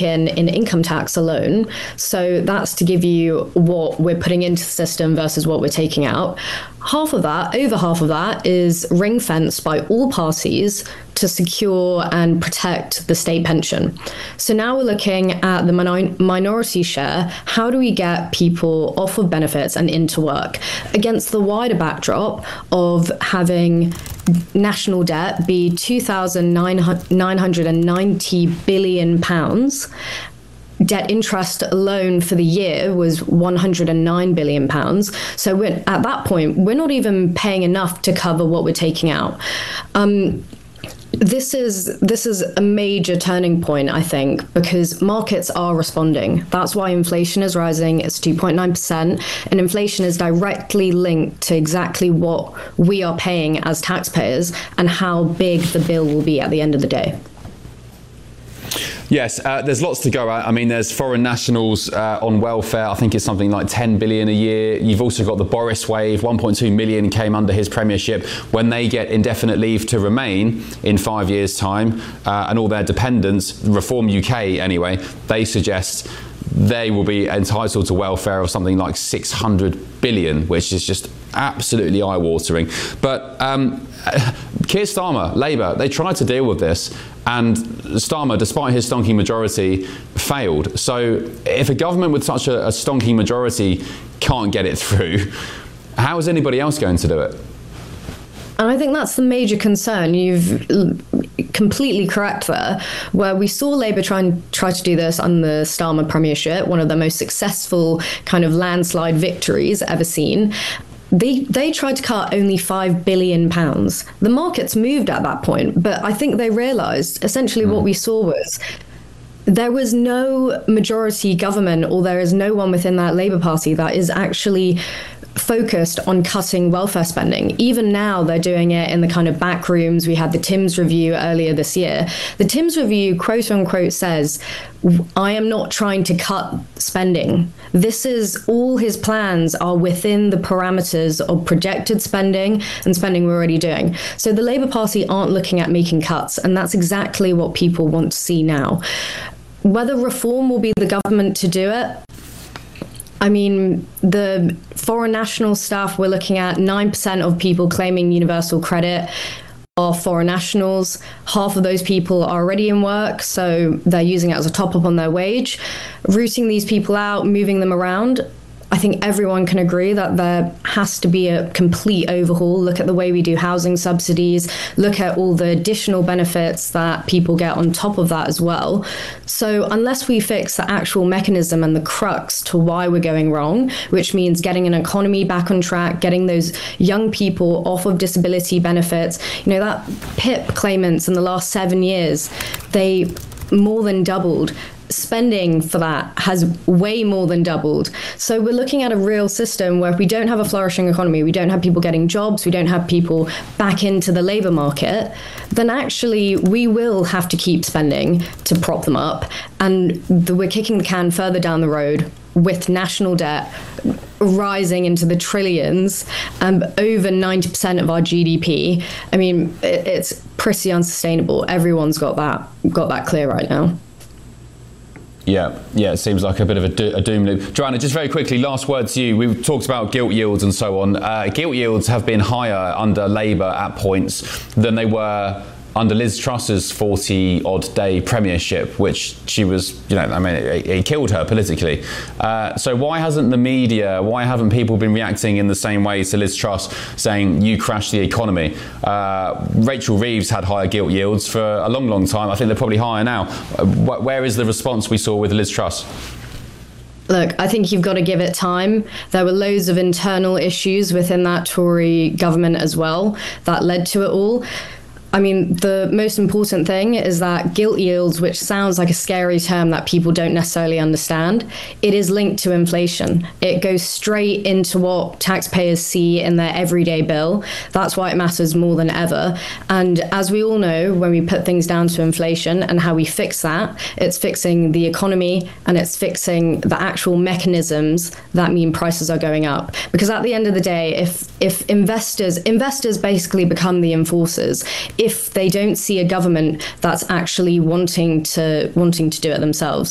in income tax alone. So that's to give you what we're putting into the system versus what we're taking out. Over half of that is ring fenced by all parties to secure and protect the state pension. So now we're looking at the minority share. How do we get people off of benefits and into work against the wider backdrop of having national debt be £2,990 billion? Debt interest alone for the year was £109 billion. So at that point, we're not even paying enough to cover what we're taking out. This is a major turning point, I think, because markets are responding. That's why inflation is rising. It's 2.9%, and inflation is directly linked to exactly what we are paying as taxpayers and how big the bill will be at the end of the day. Yes, there's lots to go at. I mean, there's foreign nationals on welfare. I think it's something like 10 billion a year. You've also got the Boris wave. 1.2 million came under his premiership. When they get indefinite leave to remain in 5 years' time, and all their dependents, Reform UK anyway, they suggest they will be entitled to welfare of something like 600 billion, which is just absolutely eye-watering. But Keir Starmer, Labour, they tried to deal with this, and Starmer, despite his stonking majority, failed. So if a government with such a stonking majority can't get it through, how is anybody else going to do it? And I think that's the major concern. You've completely correct there, where we saw Labour try to do this under the Starmer premiership, one of the most successful kind of landslide victories ever seen. They tried to cut only £5 billion. The markets moved at that point, but I think they realised essentially what we saw was there was no majority government, or there is no one within that Labour Party that is actually focused on cutting welfare spending. Even now, they're doing it in the kind of back rooms. We had the Timms review earlier this year. The Timms review, quote unquote, says, I am not trying to cut spending. This is all his plans are within the parameters of projected spending and spending we're already doing. So the Labour Party aren't looking at making cuts, and that's exactly what people want to see now. Whether Reform will be the government to do it, I mean, the foreign national staff, we're looking at 9% of people claiming universal credit are foreign nationals. Half of those people are already in work, so they're using it as a top-up on their wage. Rooting these people out, moving them around, I think everyone can agree that there has to be a complete overhaul. Look at the way we do housing subsidies, look at all the additional benefits that people get on top of that as well. So unless we fix the actual mechanism and the crux to why we're going wrong, which means getting an economy back on track, getting those young people off of disability benefits, you know, that PIP claimants in the last 7 years, they more than doubled. Spending for that has way more than doubled. So we're looking at a real system where if we don't have a flourishing economy, we don't have people getting jobs, we don't have people back into the labour market, then actually we will have to keep spending to prop them up. And we're kicking the can further down the road with national debt rising into the trillions and over 90% of our GDP. I mean, it's pretty unsustainable. Everyone's got that clear right now. Yeah, it seems like a bit of a doom loop. Joanna, just very quickly, last word to you. We've talked about gilt yields and so on. Gilt yields have been higher under Labour at points than they were under Liz Truss's 40-odd day premiership, which she was, it killed her politically. So why hasn't the media, why haven't people been reacting in the same way to Liz Truss, saying you crashed the economy? Rachel Reeves had higher gilt yields for a long, long time. I think they're probably higher now. Where is the response we saw with Liz Truss? Look, I think you've got to give it time. There were loads of internal issues within that Tory government as well that led to it all. I mean, the most important thing is that gilt yields, which sounds like a scary term that people don't necessarily understand, it is linked to inflation. It goes straight into what taxpayers see in their everyday bill. That's why it matters more than ever. And as we all know, when we put things down to inflation and how we fix that, it's fixing the economy and it's fixing the actual mechanisms that mean prices are going up. Because at the end of the day, if investors basically become the enforcers, if they don't see a government that's actually wanting to do it themselves.